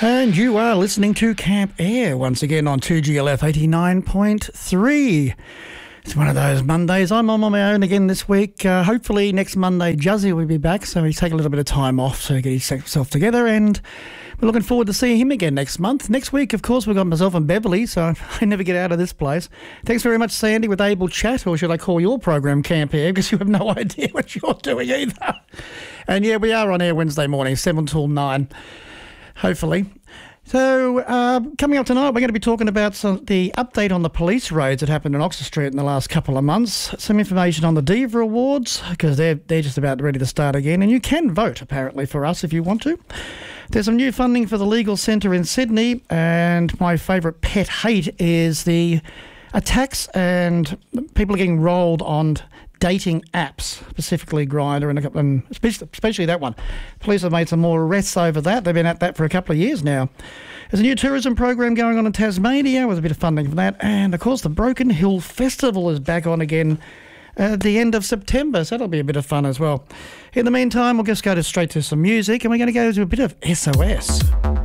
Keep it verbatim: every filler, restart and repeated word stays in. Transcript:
And you are listening to Camp Air once again on two G L F eighty-nine point three. It's one of those Mondays. I'm on my own again this week. Uh, hopefully next Monday Juzzy will be back, so he's taking a little bit of time off to get himself together, and we're looking forward to seeing him again next month. Next week, of course, we've got myself and Beverly, so I never get out of this place. Thanks very much, Sandy, with Able Chat, or should I call your program Camp Air, because you have no idea what you're doing either. And yeah, we are on air Wednesday morning, seven till nine, hopefully. So, uh, coming up tonight, we're going to be talking about some, the update on the police raids that happened in Oxford Street in the last couple of months. Some information on the Diva Awards, because they're, they're just about ready to start again. And you can vote, apparently, for us if you want to. There's some new funding for the Legal Centre in Sydney. And my favourite pet hate is the attacks and people are getting rolled on dating apps, specifically Grindr, and, a couple, and especially, especially that one. Police have made some more arrests over that. They've been at that for a couple of years now. There's a new tourism program going on in Tasmania with a bit of funding for that. And, of course, the Broken Hill Festival is back on again at the end of September, so that'll be a bit of fun as well. In the meantime, we'll just go to straight to some music, and we're going to go to a bit of S O S.